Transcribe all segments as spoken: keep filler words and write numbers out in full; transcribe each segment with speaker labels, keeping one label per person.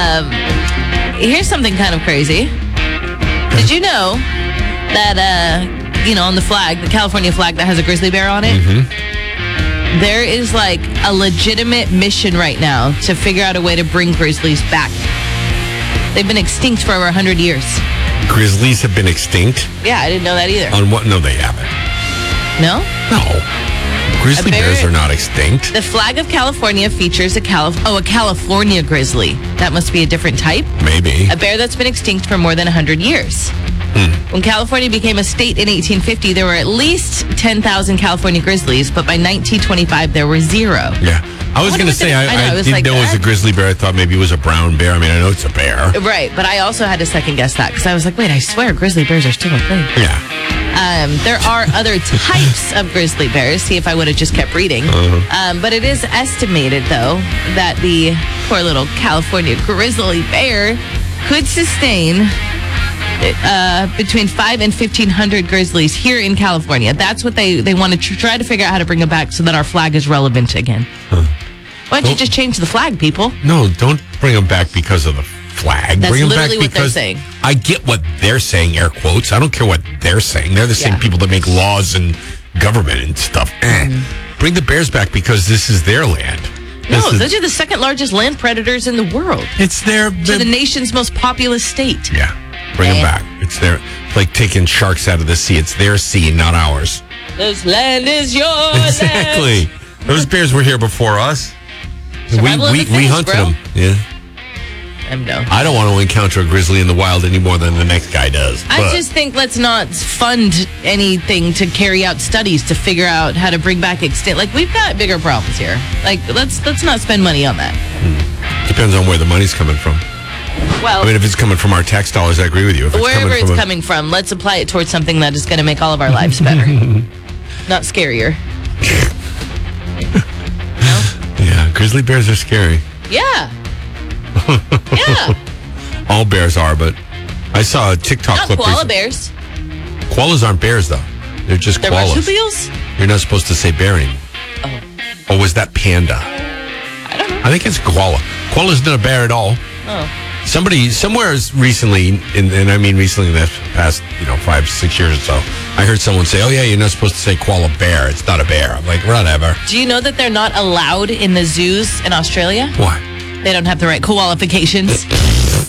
Speaker 1: Um, here's something kind of crazy. Did you know that, uh, you know, on the flag, the California flag that has a grizzly bear on it,
Speaker 2: Mm-hmm.
Speaker 1: there is like a legitimate mission right now to figure out a way to bring grizzlies back. They've been extinct for over one hundred years.
Speaker 2: Grizzlies have been extinct?
Speaker 1: Yeah, I didn't know that either.
Speaker 2: On what? No, they haven't.
Speaker 1: No?
Speaker 2: No. Grizzly
Speaker 1: bear-
Speaker 2: bears are not extinct.
Speaker 1: The flag of California features a Calif- oh, a California grizzly. That must be a different type.
Speaker 2: Maybe.
Speaker 1: A bear that's been extinct for more than one hundred years.
Speaker 2: Hmm.
Speaker 1: When California became a state in eighteen fifty, there were at least ten thousand California grizzlies, but by nineteen twenty-five, there were zero.
Speaker 2: Yeah. I was
Speaker 1: wonder
Speaker 2: going to
Speaker 1: what
Speaker 2: say,
Speaker 1: the-
Speaker 2: I,
Speaker 1: I know,
Speaker 2: I
Speaker 1: it was
Speaker 2: didn't
Speaker 1: like
Speaker 2: know it was
Speaker 1: that.
Speaker 2: a grizzly bear. I thought maybe it was a brown bear. I mean, I know it's a bear.
Speaker 1: Right, but I also had to second guess that because I was like, wait, I swear grizzly bears are still a thing.
Speaker 2: Yeah.
Speaker 1: Um, there are other types of grizzly bears. See if I would have just kept reading.
Speaker 2: Uh-huh.
Speaker 1: Um, but it is estimated, though, that the poor little California grizzly bear could sustain uh, between five and fifteen hundred grizzlies here in California. That's what they, they want to tr- try to figure out how to bring it back so that our flag is relevant again.
Speaker 2: Huh.
Speaker 1: Why don't you
Speaker 2: Oh.
Speaker 1: just change the flag, people?
Speaker 2: No, don't bring them back because of the flag.
Speaker 1: That's
Speaker 2: bring them
Speaker 1: literally
Speaker 2: back
Speaker 1: what they're
Speaker 2: because
Speaker 1: saying.
Speaker 2: I get what they're saying, air quotes. I don't care what they're saying. They're the same
Speaker 1: Yeah.
Speaker 2: people that make laws and government and stuff. Eh.
Speaker 1: Mm-hmm.
Speaker 2: Bring the bears back because this is their land.
Speaker 1: No,
Speaker 2: This is-
Speaker 1: those are the second largest land predators in the world.
Speaker 2: it's their...
Speaker 1: To the nation's most populous state.
Speaker 2: yeah, bring them
Speaker 1: Eh.
Speaker 2: back. It's their... It's like taking sharks out of the sea. It's their sea, not ours.
Speaker 1: This land is your
Speaker 2: Exactly.
Speaker 1: land.
Speaker 2: Those bears were here before us. We,
Speaker 1: Survival of
Speaker 2: we,
Speaker 1: the
Speaker 2: we
Speaker 1: fittest,
Speaker 2: hunted
Speaker 1: bro.
Speaker 2: them. Yeah.
Speaker 1: Um, no.
Speaker 2: I don't want to encounter a grizzly in the wild any more than the next guy does.
Speaker 1: I
Speaker 2: but-
Speaker 1: just think let's not fund anything to carry out studies to figure out how to bring back extinct. Like we've got bigger problems here. Like let's let's not spend money on that.
Speaker 2: Depends on where the money's coming from.
Speaker 1: Well,
Speaker 2: I mean, if it's coming from our tax dollars, I agree with you. If it's
Speaker 1: wherever
Speaker 2: coming
Speaker 1: it's
Speaker 2: from a-
Speaker 1: coming from, let's apply it towards something that is going to make all of our lives better, not scarier.
Speaker 2: Yeah, grizzly bears are scary.
Speaker 1: Yeah. Yeah.
Speaker 2: All bears are, but I saw a TikTok
Speaker 1: Not
Speaker 2: clip.
Speaker 1: koala
Speaker 2: recently.
Speaker 1: bears.
Speaker 2: Koalas aren't bears, though. They're just
Speaker 1: They're
Speaker 2: koalas.
Speaker 1: marsupials?
Speaker 2: You're not supposed to say bear anymore.
Speaker 1: Oh.
Speaker 2: Or was that panda?
Speaker 1: I don't know.
Speaker 2: I think it's koala. Koala's not a bear at all.
Speaker 1: Oh.
Speaker 2: Somebody, somewhere recently, and, and I mean recently in the past, you know, five, six years or so, I heard someone say, oh, yeah, you're not supposed to say koala bear. It's not a bear. I'm like, whatever.
Speaker 1: Do you know that they're not allowed in the zoos in Australia?
Speaker 2: Why?
Speaker 1: They don't have the right qualifications.
Speaker 2: Should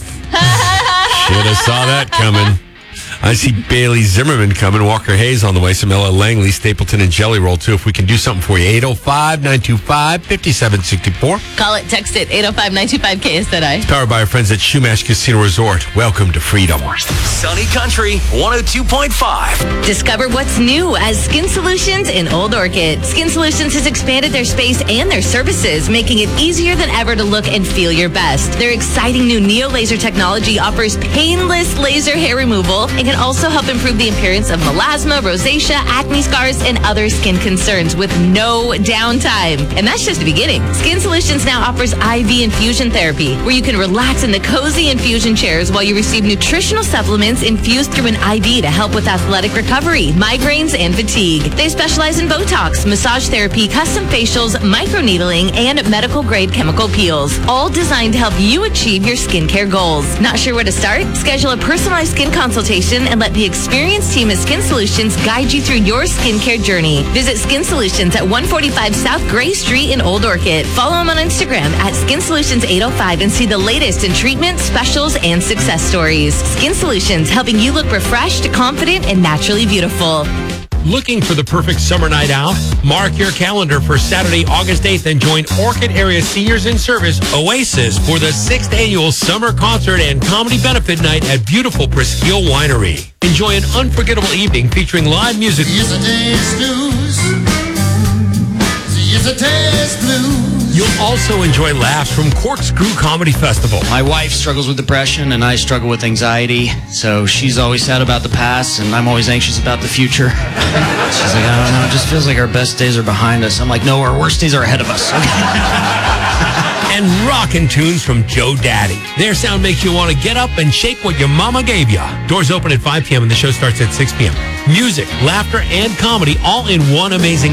Speaker 2: have saw that coming. I see Bailey Zimmerman coming, Walker Hayes on the way, some Ella Langley, Stapleton, and Jelly Roll, too. If we can do something for you, eight oh five, nine two five, five seven six four.
Speaker 1: Call it, text it, eight oh five, nine two five, K S Z I.
Speaker 2: Powered by our friends at Shumash Casino Resort. Welcome to freedom.
Speaker 3: Sunny Country one oh two point five.
Speaker 1: Discover what's new as Skin Solutions in Old Orchid. Skin Solutions has expanded their space and their services, making it easier than ever to look and feel your best. Their exciting new Neo Laser technology offers painless laser hair removal and can also help improve the appearance of melasma, rosacea, acne scars, and other skin concerns with no downtime. And that's just the beginning. Skin Solutions now offers I V infusion therapy, where you can relax in the cozy infusion chairs while you receive nutritional supplements infused through an I V to help with athletic recovery, migraines, and fatigue. They specialize in Botox, massage therapy, custom facials, microneedling, and medical-grade chemical peels, all designed to help you achieve your skincare goals. Not sure where to start? Schedule a personalized skin consultation and let the experienced team at Skin Solutions guide you through your skincare journey. Visit Skin Solutions at one forty-five South Gray Street in Old Orchid. Follow them on Instagram at Skin Solutions eight oh five and see the latest in treatment, specials, and success stories. Skin Solutions, helping you look refreshed, confident, and naturally beautiful.
Speaker 2: Looking for the perfect summer night out? Mark your calendar for Saturday, August eighth and join Orchid Area Seniors in Service, Oasis, for the sixth annual summer concert and comedy benefit night at beautiful Presqu'île Winery. Enjoy an unforgettable evening featuring live music.
Speaker 4: Yesterday's blues. Yesterday's blues.
Speaker 2: You'll also enjoy laughs from Corkscrew Comedy Festival.
Speaker 5: My wife struggles with depression, and I struggle with anxiety. So she's always sad about the past, and I'm always anxious about the future. She's like, I don't know, it just feels like our best days are behind us. I'm like, no, our worst days are ahead of us.
Speaker 2: And rockin' tunes from Joe Daddy. Their sound makes you want to get up and shake what your mama gave you. Doors open at five p.m. and the show starts at six p.m. Music, laughter, and comedy all in one amazing